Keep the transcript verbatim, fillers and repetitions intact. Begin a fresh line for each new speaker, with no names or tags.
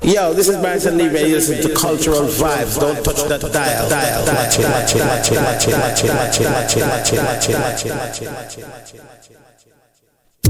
Yo, this is Bryson Lee. You listen to Cultural Vibes. Don't touch that dial. Dial. Watch it. Watch it. Watch it. Watch it. Watch it. Watch it. Watch it. Watch it. Watch it. Watch it. Watch it.